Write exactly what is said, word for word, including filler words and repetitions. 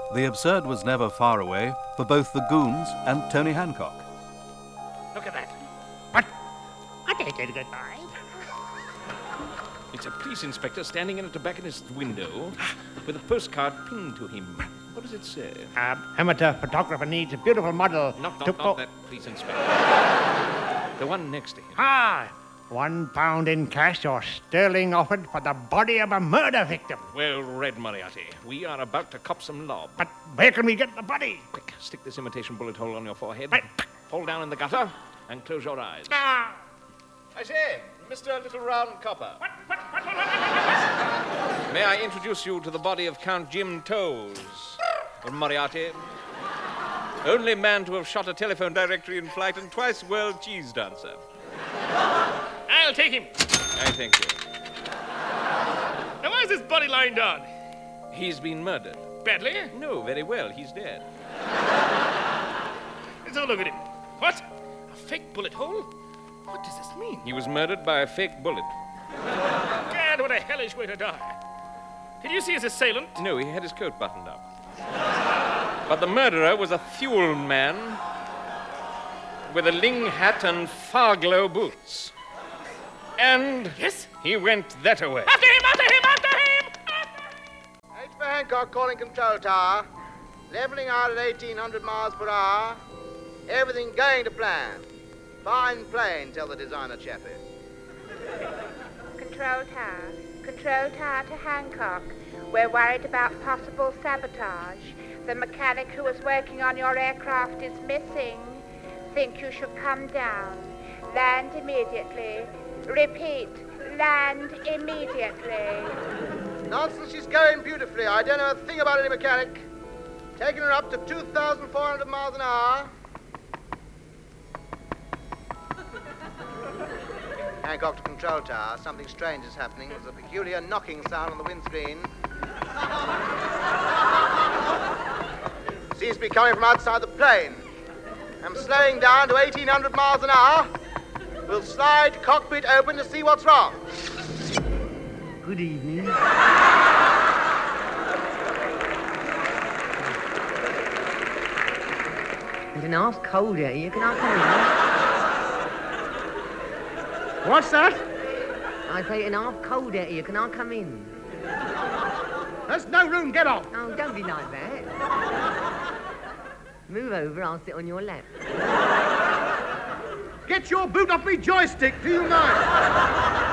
The absurd was never far away for both the goons and Tony Hancock. Look at that. What? I take it goodbye. It's a police inspector standing in a tobacconist's window with a postcard pinned to him. What does it say? Uh, amateur photographer needs a beautiful model. Not, to not, not that police inspector. The one next to him. Ah, one pound in cash or sterling offered for the body of a murder victim. Well read, Moriarty. We are about to cop some lob. But where can we get the body? Quick, stick this imitation bullet hole on your forehead. Right. Fall down in the gutter and close your eyes. Ah. I say, Mister Little Round Copper. What, what, what, what, what, what? May I introduce you to the body of Count Jim Toes? Moriarty. Only man to have shot a telephone directory in flight and twice world cheese dancer. I'll take him. I thank you. Now, why is this body lying down? He's been murdered. Badly? No, very well. He's dead. Let's have a look at him. What? A fake bullet hole? What does this mean? He was murdered by a fake bullet. Gad, what a hellish way to die. Did you see his assailant? No, he had his coat buttoned up. But the murderer was a fuel man with a ling hat and Farglow boots. And Yes? he went that away. After him, after him, after him! H for Hancock calling control tower. Leveling out at eighteen hundred miles per hour. Everything going to plan. Fine plane, tell the designer chappie. Control tower. Control tower to Hancock. We're worried about possible sabotage. The mechanic who was working on your aircraft is missing. Think you should come down. Land immediately. Repeat, land immediately. Nonsense, she's going beautifully. I don't know a thing about any mechanic. Taking her up to two thousand four hundred miles an hour. Hancock to control tower. Something strange is happening. There's a peculiar knocking sound on the windscreen. Seems to be coming from outside the plane. I'm slowing down to eighteen hundred miles an hour. We'll slide cockpit open to see what's wrong. Good evening. It's an half cold out here. Can I come in? What's that? I say it's an half cold out here. Can I come in? There's no room. Get off. Oh, don't be like that. Move over. I'll sit on your lap. Get your boot off me joystick, do you mind?